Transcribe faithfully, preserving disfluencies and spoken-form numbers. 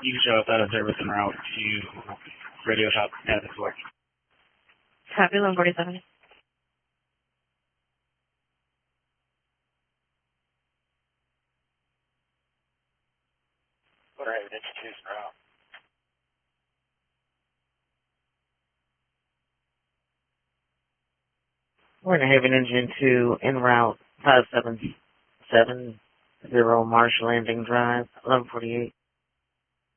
You can show us out of service en route to Radio Shop at the store. Copy, one forty-seven. What are evidence to en route? We're going to have an engine to en route five seven seven zero Marsh Landing Drive, eleven forty-eight.